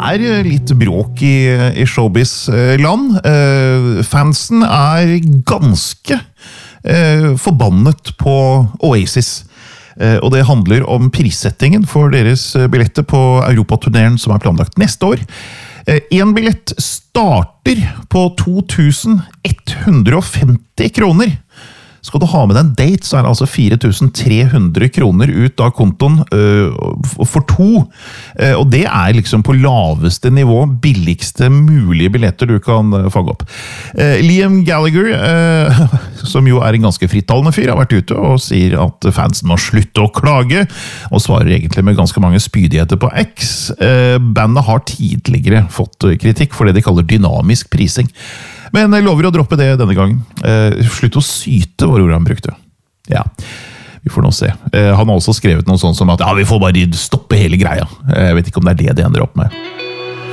litt bråk i showbiz-land. Fansen ganske forbannet på Oasis. Og det handler om prissettingen for deres billetter på Europaturneren som planlagt neste år. En billett starter på 2150 kroner. Skal du ha med deg en date, så det altså 4300 kroner ut av kontoen for to. Og det liksom på laveste nivå, billigste mulige billetter du kan fange opp. Liam Gallagher, som jo en ganske frittalende fyr, har vært ute og sier at fansen må slutte å klage, og svarer egentlig med ganske mange spydigheter på X. Bandet har tidligere fått kritikk for det de kaller dynamisk prising. Men jeg lover å droppe det denne gangen. Slutt å syte, var ordet han brukte. Ja, vi får nå se. Han har også skrevet noe sånt som at ja, vi får bare stoppe hele greia. Jeg vet ikke om det det ender opp med.